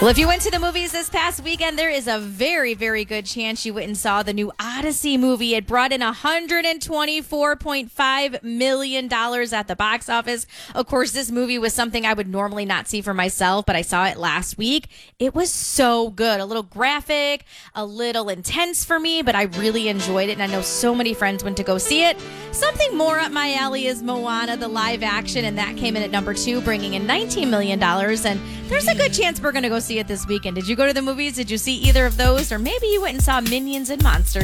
Well, if you went to the movies this past weekend, there is a very, very good chance you went and saw the new Odyssey movie. It brought in $124.5 million at the box office. Of course, this movie was something I would normally not see for myself, but I saw it last week. It was so good. A little graphic, a little intense for me, but I really enjoyed it, and I know so many friends went to go see it. Something more up my alley is Moana, the live action, and that came in at number 2, bringing in $19 million, and there's a good chance we're going to go see it this weekend. Did you go to the movies? Did you see either of those? Or maybe you went and saw Minions and Monsters.